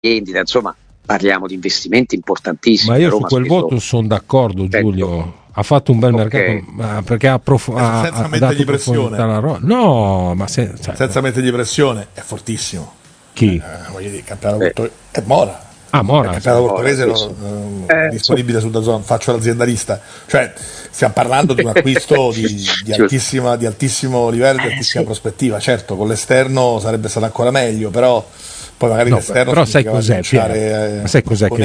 vendita, insomma parliamo di investimenti importantissimi. Ma io Roma su quel voto sono d'accordo, Giulio. Ha fatto un bel mercato, perché senza mettergli pressione. No, ma senza mettergli pressione è fortissimo. Chi? Voglio dire, il campionato è Mora. Mora. Il campionato portoghese disponibile su DAZN, faccio l'aziendalista. Cioè, stiamo parlando di un acquisto di altissimo livello, di altissima prospettiva. Certo, con l'esterno sarebbe stato ancora meglio, però poi magari l'esterno però sai cos'è, ma sai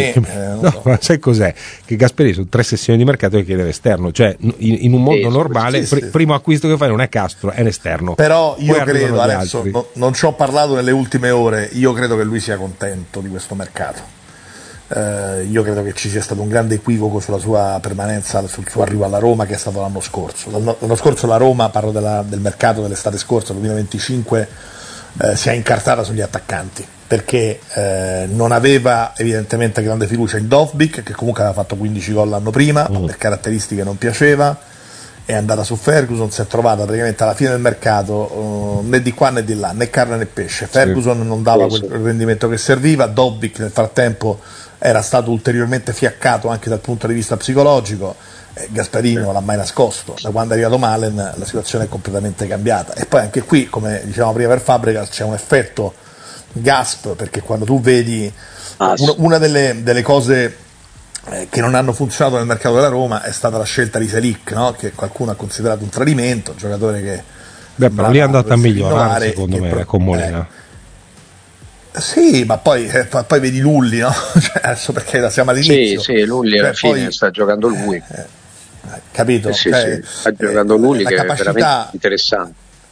cos'è che Gasperini su 3 sessioni di mercato chiede l'esterno, cioè in un mondo normale primo acquisto che fai non è Castro, è l'esterno. Però io credo, adesso non ci ho parlato nelle ultime ore, io credo che lui sia contento di questo mercato. Io credo che ci sia stato un grande equivoco sulla sua permanenza, sul suo arrivo alla Roma, che è stato l'anno scorso. L'anno scorso la Roma, parlo del mercato dell'estate scorsa, 2025, si è incartata sugli attaccanti, perché non aveva evidentemente grande fiducia in Dovbyk, che comunque aveva fatto 15 gol l'anno prima, ma per caratteristiche non piaceva, è andata su Ferguson, si è trovata praticamente alla fine del mercato né di qua né di là, né carne né pesce. Ferguson non dava quel rendimento che serviva, Dovbyk nel frattempo era stato ulteriormente fiaccato anche dal punto di vista psicologico. Gasperini non l'ha mai nascosto, da quando è arrivato Malen la situazione è completamente cambiata. E poi anche qui, come dicevamo prima per Fabregas, c'è un effetto gasp, perché quando tu vedi una delle cose che non hanno funzionato nel mercato della Roma è stata la scelta di Selic, no? Che qualcuno ha considerato un tradimento, un giocatore che però lì è andata a migliorare secondo me con Molina. Sì, ma poi vedi Lulli, no? Cioè, adesso perché siamo all'inizio. Sì, Lulli alla fine sta giocando lui. Capito? Sta giocando Lulli, che è veramente interessante.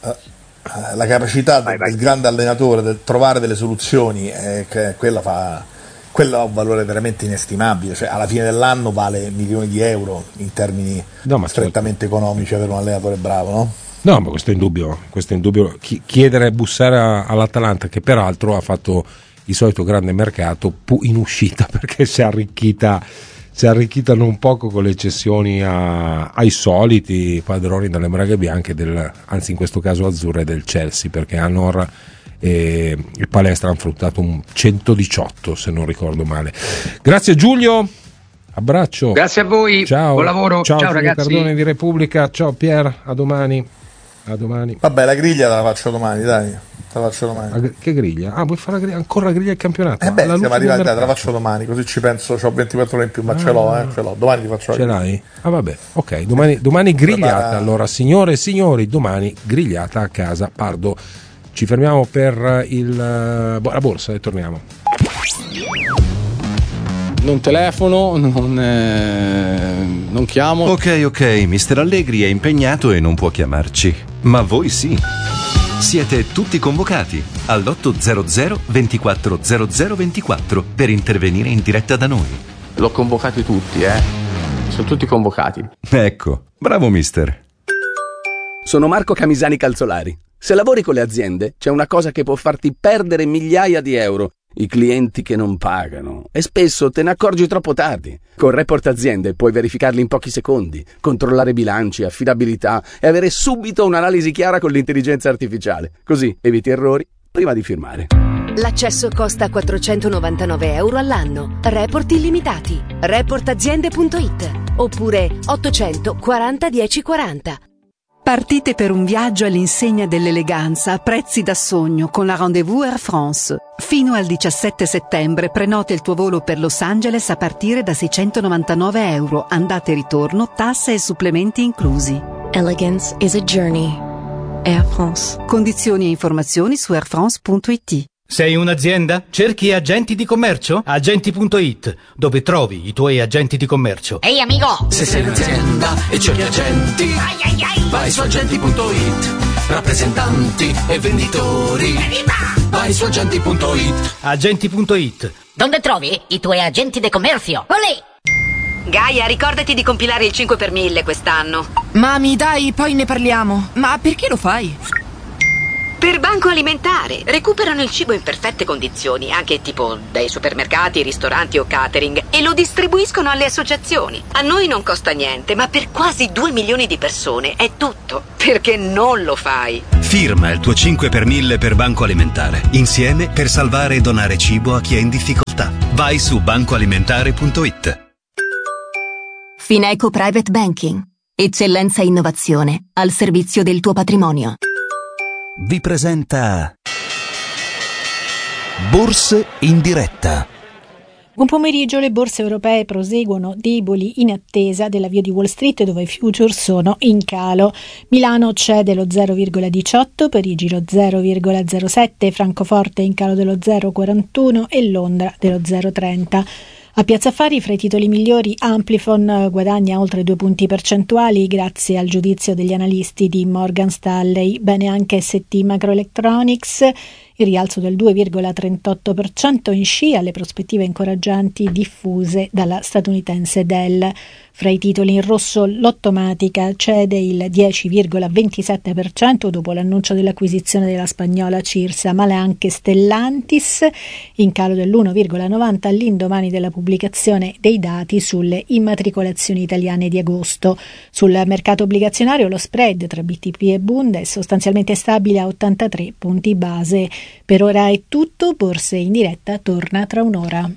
La capacità del grande allenatore del trovare delle soluzioni, quella ha un valore veramente inestimabile. Cioè, alla fine dell'anno vale milioni di euro in termini strettamente economici avere un allenatore bravo, no? No, ma questo è indubbio. Chiedere e bussare all'Atalanta, che peraltro ha fatto il solito grande mercato in uscita, perché si è arricchita non poco con le cessioni ai soliti padroni delle braghe bianche, anzi in questo caso azzurre, del Chelsea, perché Anor e il Palestra hanno fruttato un 118 se non ricordo male. Grazie Giulio, abbraccio. Grazie a voi, ciao. Buon lavoro, ciao ragazzi. Cardone di Repubblica, ciao Pier, a domani. Vabbè, la griglia la faccio domani, dai. Che griglia? Vuoi fare ancora la griglia del campionato? Siamo arrivati, te la faccio domani, così ci penso, ho 24 ore in più, ma ce l'ho, domani ti faccio la griglia. Ce l'hai? Vabbè, ok, domani grigliata. Allora, signore e signori, domani grigliata a casa Pardo. Ci fermiamo per la borsa e torniamo. Non telefono, non chiamo. Ok, Mister Allegri è impegnato e non può chiamarci, ma voi sì. Siete tutti convocati all'800 24 00 24 per intervenire in diretta da noi. L'ho convocati tutti, sono tutti convocati. Ecco, bravo mister. Sono Marco Camisani Calzolari. Se lavori con le aziende, c'è una cosa che può farti perdere migliaia di euro: i clienti che non pagano, e spesso te ne accorgi troppo tardi. Con Report Aziende puoi verificarli in pochi secondi, controllare bilanci, affidabilità e avere subito un'analisi chiara con l'intelligenza artificiale. Così eviti errori prima di firmare. L'accesso costa 499 euro all'anno. Report illimitati. Reportaziende.it oppure 840 1040. Partite per un viaggio all'insegna dell'eleganza a prezzi da sogno con la Rendez-vous Air France. Fino al 17 settembre prenota il tuo volo per Los Angeles a partire da 699 euro, andata e ritorno, tasse e supplementi inclusi. Elegance is a journey. Air France. Condizioni e informazioni su airfrance.it. Sei un'azienda? Cerchi agenti di commercio? Agenti.it, dove trovi i tuoi agenti di commercio. Ehi amico! Se sei un'azienda e cerchi agenti, vai su agenti.it. Rappresentanti e venditori, vai su agenti.it. Agenti.it. Dove trovi i tuoi agenti di commercio? Olè! Gaia, ricordati di compilare il 5 per 1000 quest'anno. Mami, dai, poi ne parliamo. Ma perché lo fai? Per Banco Alimentare. Recuperano il cibo in perfette condizioni, anche tipo dai supermercati, ristoranti o catering, e lo distribuiscono alle associazioni. A noi non costa niente, ma per quasi 2 milioni di persone è tutto. Perché non lo fai? Firma il tuo 5 per 1000 per Banco Alimentare. Insieme per salvare e donare cibo a chi è in difficoltà. Vai su bancoalimentare.it. Fineco Private Banking. Eccellenza e innovazione al servizio del tuo patrimonio. Vi presenta Borse in diretta. Buon pomeriggio, le borse europee proseguono deboli in attesa dell'avvio di Wall Street, dove i futures sono in calo. Milano cede lo 0,18, Parigi lo 0,07, Francoforte in calo dello 0,41 e Londra dello 0,30. A Piazza Affari, fra i titoli migliori, Amplifon guadagna oltre 2 punti percentuali grazie al giudizio degli analisti di Morgan Stanley. Bene anche ST Microelectronics, il rialzo del 2,38% in scia alle prospettive incoraggianti diffuse dalla statunitense Dell. Fra i titoli in rosso, Lottomatica cede il 10,27% dopo l'annuncio dell'acquisizione della spagnola Cirsa, ma anche Stellantis in calo dell'1,90% all'indomani della pubblicazione dei dati sulle immatricolazioni italiane di agosto. Sul mercato obbligazionario lo spread tra BTP e Bund è sostanzialmente stabile a 83 punti base. Per ora è tutto, Borse in diretta torna tra un'ora.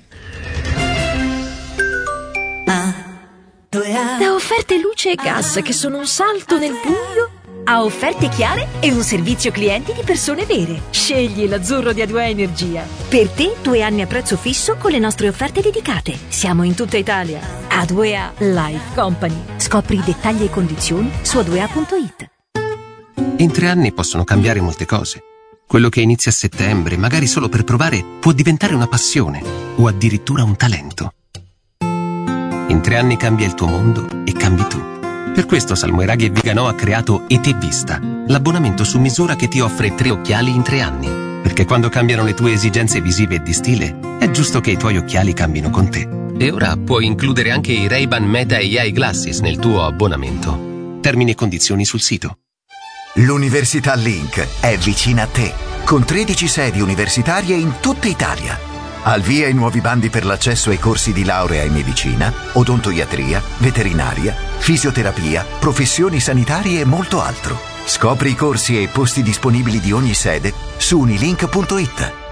Da offerte luce e gas che sono un salto nel buio a offerte chiare e un servizio clienti di persone vere. Scegli l'azzurro di A2A Energia. Per te 2 anni a prezzo fisso con le nostre offerte dedicate. Siamo in tutta Italia. A2A Life Company. Scopri i dettagli e condizioni su a2a.it. In 3 anni possono cambiare molte cose. Quello che inizia a settembre, magari solo per provare, può diventare una passione o addirittura un talento. In 3 anni cambia il tuo mondo e cambi tu. Per questo Salmoiraghi e Viganò ha creato ET Vista, l'abbonamento su misura che ti offre 3 occhiali in 3 anni. Perché quando cambiano le tue esigenze visive e di stile, è giusto che i tuoi occhiali cambino con te. E ora puoi includere anche i Ray-Ban Meta AI Glasses nel tuo abbonamento. Termini e condizioni sul sito. L'Università Link è vicina a te, con 13 sedi universitarie in tutta Italia. Al via i nuovi bandi per l'accesso ai corsi di laurea in medicina, odontoiatria, veterinaria, fisioterapia, professioni sanitarie e molto altro. Scopri i corsi e i posti disponibili di ogni sede su unilink.it.